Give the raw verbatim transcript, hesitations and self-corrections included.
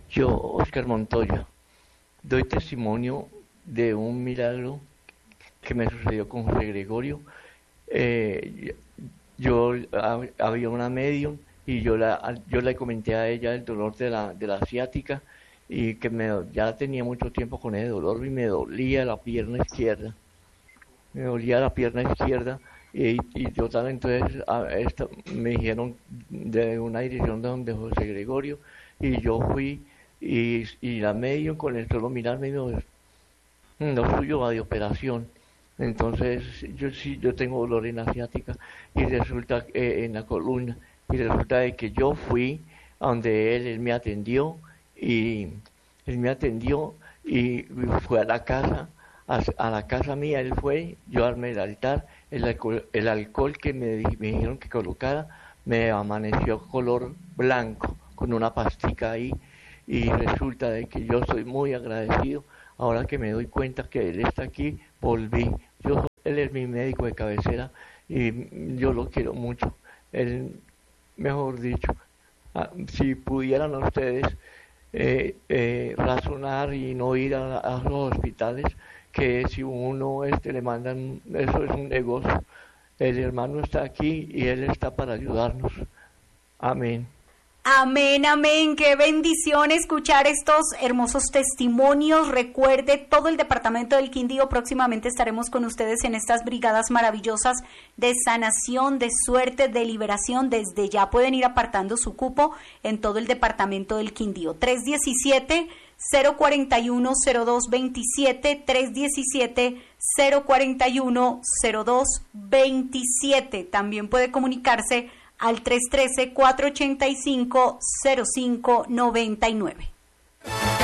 Yo, Oscar Montoya, doy testimonio de un milagro que me sucedió con José Gregorio. Eh, yo a, había una medium y yo la yo le comenté a ella el dolor de la de la asiática y que me ya tenía mucho tiempo con ese dolor y me dolía la pierna izquierda. Me dolía la pierna izquierda y, y yo tal entonces a esta, me dijeron de una dirección de donde José Gregorio y yo fui y, y la medium con el solo mirarme me dijo, lo suyo va de operación. Entonces yo sí, yo tengo dolor en la asiática y resulta eh, en la columna y resulta de que yo fui a donde él, él me atendió y él me atendió y fue a la casa, a, a la casa mía él fue, yo armé el altar, el alcohol, el alcohol que me, me dijeron que colocara me amaneció color blanco con una pastica ahí y resulta de que yo soy muy agradecido. Ahora que me doy cuenta que él está aquí, volví. Yo, él es mi médico de cabecera y yo lo quiero mucho. Él, mejor dicho, si pudieran ustedes eh, eh, razonar y no ir a, a los hospitales, que si uno este le mandan, eso es un negocio. El hermano está aquí y él está para ayudarnos. Amén. Amén, amén, qué bendición escuchar estos hermosos testimonios. Recuerde, todo el departamento del Quindío, próximamente estaremos con ustedes en estas brigadas maravillosas de sanación, de suerte, de liberación. Desde ya pueden ir apartando su cupo en todo el departamento del Quindío. tres diecisiete, cero cuarenta y uno, cero dos veintisiete, tres diecisiete, cero cuarenta y uno, cero dos veintisiete. También puede comunicarse al tres uno tres, cuatro ocho cinco, cero cinco nueve nueve.